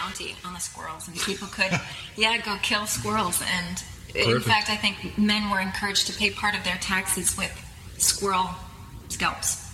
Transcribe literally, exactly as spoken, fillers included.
bounty on the squirrels, and people could, yeah, go kill squirrels. And Perfect. in fact, I think men were encouraged to pay part of their taxes with squirrel scalps.